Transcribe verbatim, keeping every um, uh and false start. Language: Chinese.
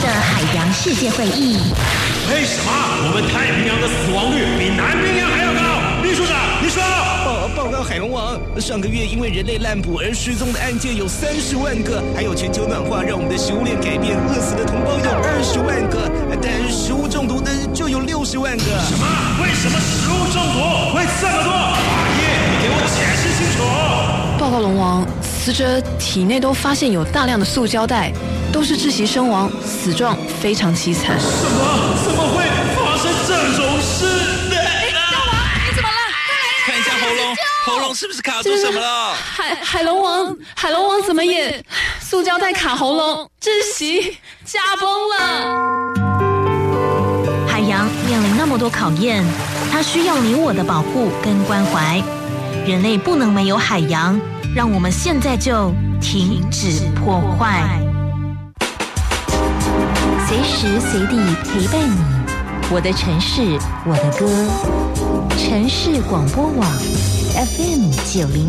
的海洋世界会议。 为什么我们太平洋的死亡率比南冰洋还要高？秘书长，你说。 报报告海龙王，上个月因为人类滥捕而失踪的案件有三十万个，还有全球暖化让我们的食物链改变，饿死的同胞有二十万个，但食物中毒的就有六十万个。 什么？为什么食物中毒会这么多？法医，你给我解释清楚。 报告龙王，死者体内都发现有大量的塑胶袋，都是窒息身亡，死状非常凄惨。 什么？怎么会发生这种事呢？ 大王，你怎么了？ 看一下喉咙，喉咙是不是卡住什么了？ 海海龙王，海龙王怎么也塑胶袋卡喉咙，窒息，驾崩了。 海洋面临那么多考验，它需要你我的保护跟关怀。人类不能没有海洋，让我们现在就停止破坏，随时随地陪伴你。我的城市，我的歌，城市广播网 F M 九零。